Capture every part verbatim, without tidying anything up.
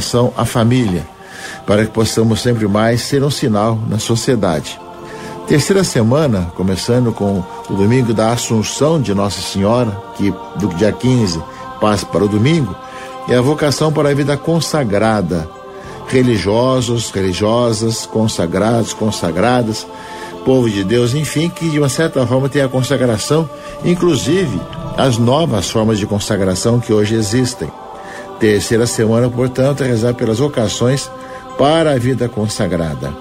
relação à família, para que possamos sempre mais ser um sinal na sociedade. Terceira semana, começando com o domingo da Assunção de Nossa Senhora, que do dia quinze passa para o domingo, é a vocação para a vida consagrada. Religiosos, religiosas, consagrados, consagradas, povo de Deus, enfim, que de uma certa forma tem a consagração, inclusive as novas formas de consagração que hoje existem. Terceira semana, portanto, é rezar pelas vocações para a vida consagrada.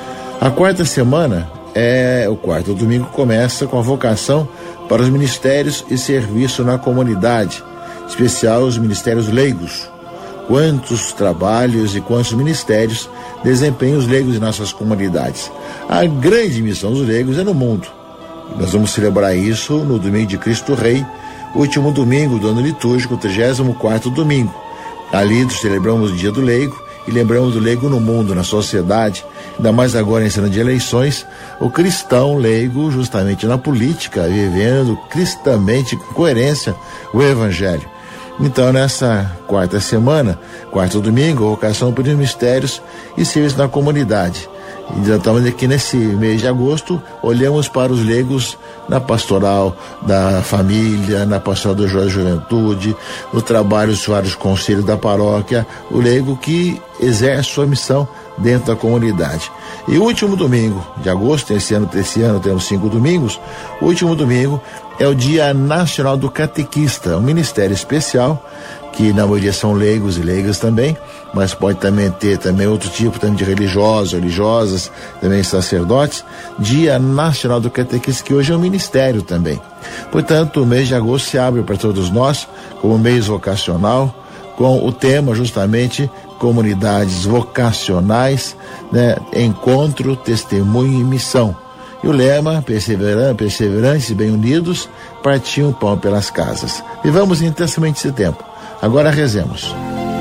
A quarta semana é o quarto domingo, começa com a vocação para os ministérios e serviço na comunidade, especial os ministérios leigos. Quantos trabalhos e quantos ministérios desempenham os leigos em nossas comunidades. A grande missão dos leigos é no mundo. Nós vamos celebrar isso no domingo de Cristo Rei, último domingo do ano litúrgico, trigésimo quarto domingo. Ali celebramos o dia do leigo e lembramos do leigo no mundo, na sociedade, ainda mais agora em cena de eleições, o cristão leigo justamente na política, vivendo cristamente, com coerência, o evangelho. Então, nessa quarta semana, quarto domingo, vocação para os mistérios e serviço na comunidade. E estamos aqui nesse mês de agosto, olhamos para os leigos na pastoral da família, na pastoral da juventude, no trabalho dos vários conselhos da paróquia, o leigo que exerce sua missão dentro da comunidade. E o último domingo de agosto, esse ano, esse ano temos cinco domingos, o último domingo é o Dia Nacional do Catequista, um ministério especial, que na maioria são leigos e leigas também, mas pode também ter também outro tipo também de religiosos, religiosas, também sacerdotes. Dia Nacional do Catequista, que hoje é um ministério também. Portanto, o mês de agosto se abre para todos nós como mês vocacional, com o tema justamente comunidades vocacionais, né? Encontro, testemunho e missão. E o lema, perseverantes, perseverantes e bem unidos, partiam o pão pelas casas. Vivamos intensamente esse tempo. Agora rezemos.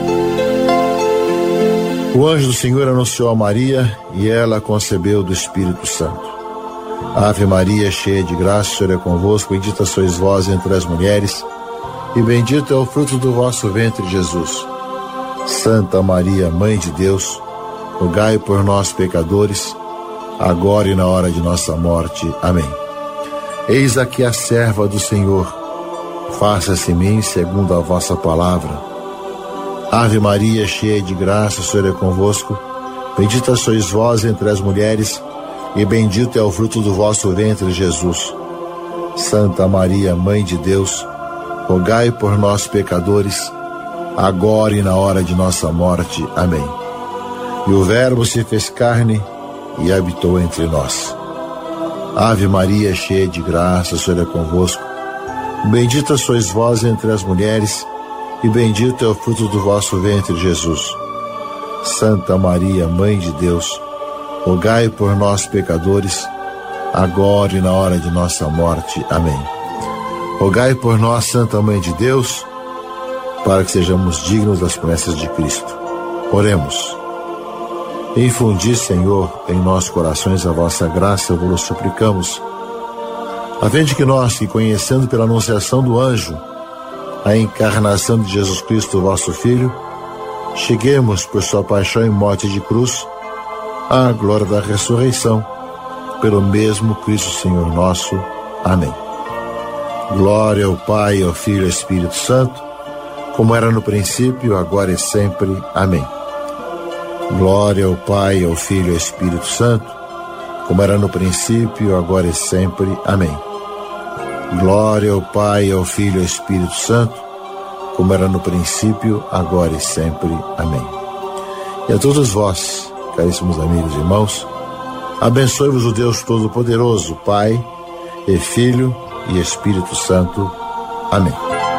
O anjo do Senhor anunciou a Maria e ela concebeu do Espírito Santo. Ave Maria, cheia de graça, o Senhor é convosco, bendita sois vós entre as mulheres, e bendito é o fruto do vosso ventre, Jesus. Santa Maria, Mãe de Deus, rogai por nós, pecadores, agora e na hora de nossa morte. Amém. Eis aqui a serva do Senhor, faça-se em mim segundo a vossa palavra. Ave Maria, cheia de graça, o Senhor é convosco, bendita sois vós entre as mulheres, e bendito é o fruto do vosso ventre, Jesus. Santa Maria, Mãe de Deus, rogai por nós, pecadores, agora e na hora de nossa morte. Amém. E o Verbo se fez carne e habitou entre nós. Ave Maria, cheia de graça, o Senhor é convosco, bendita sois vós entre as mulheres, e bendito é o fruto do vosso ventre, Jesus. Santa Maria, Mãe de Deus, rogai por nós, pecadores, agora e na hora de nossa morte. Amém. Rogai por nós, Santa Mãe de Deus, para que sejamos dignos das promessas de Cristo. Oremos. Infundi, Senhor, em nossos corações a vossa graça, vos suplicamos, a fim de que nós, que conhecendo pela anunciação do anjo a encarnação de Jesus Cristo, vosso Filho, cheguemos por sua paixão e morte de cruz à glória da ressurreição, pelo mesmo Cristo Senhor nosso. Amém. Glória ao Pai, ao Filho e ao Espírito Santo, como era no princípio, agora e sempre. Amém. Glória ao Pai, ao Filho e ao Espírito Santo, como era no princípio, agora e sempre. Amém. Glória ao Pai, ao Filho e ao Espírito Santo, como era no princípio, agora e sempre. Amém. E a todos vós, caríssimos amigos e irmãos, abençoe-vos o Deus Todo-Poderoso, Pai e Filho e Espírito Santo. Amém.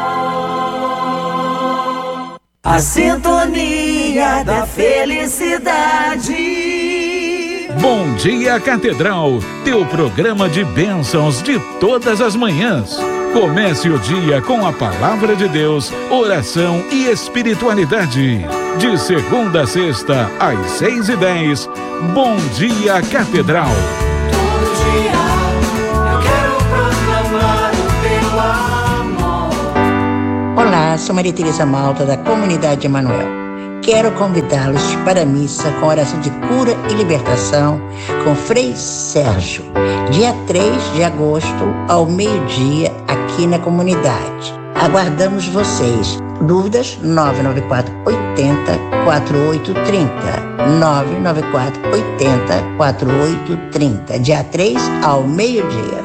A sintonia da felicidade. Bom Dia Catedral, teu programa de bênçãos de todas as manhãs. Comece o dia com a palavra de Deus, oração e espiritualidade. De segunda a sexta, às seis e dez. Bom Dia Catedral. Todo dia eu quero proclamar o teu amor. Olá, sou Maria Tereza Malta, da Comunidade Emanuel. quero convidá-los para a missa com oração de cura e libertação com Frei Sérgio, dia três de agosto, ao meio-dia, aqui na comunidade. Aguardamos vocês. Dúvidas? nove nove quatro oito zero quatro oito três zero. nove nove quatro oito zero quatro oito três zero. Dia três, ao meio-dia.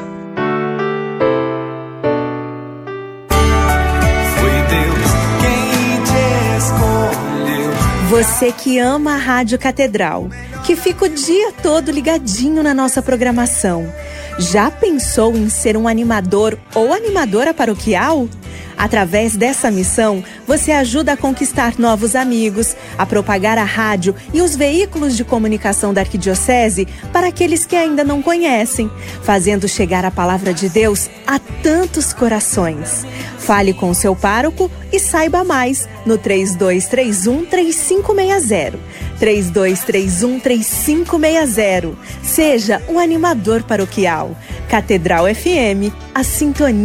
Você que ama a Rádio Catedral, que fica o dia todo ligadinho na nossa programação, já pensou em ser um animador ou animadora paroquial? Através dessa missão, você ajuda a conquistar novos amigos, a propagar a rádio e os veículos de comunicação da Arquidiocese para aqueles que ainda não conhecem, fazendo chegar a palavra de Deus a tantos corações. Fale com o seu pároco e saiba mais no três dois três um, três cinco seis zero. três dois três um, três cinco seis zero. Seja um animador paroquial. Catedral F M, a sintonia